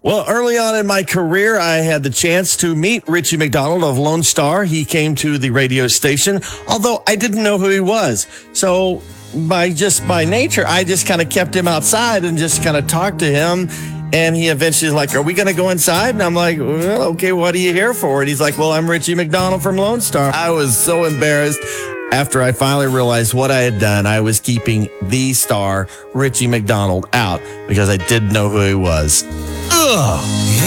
Well, early on in my career, I had the chance to meet Richie McDonald of Lone Star. He came to the radio station, although I didn't know who he was. So by nature, I just kind of kept him outside and just kind of talked to him. And he eventually was like, "Are we going to go inside?" And I'm like, "Well, okay, what are you here for?" And he's like, "Well, I'm Richie McDonald from Lone Star." I was so embarrassed. After I finally realized what I had done, I was keeping the star, Richie McDonald, out because I didn't know who he was. Ugh.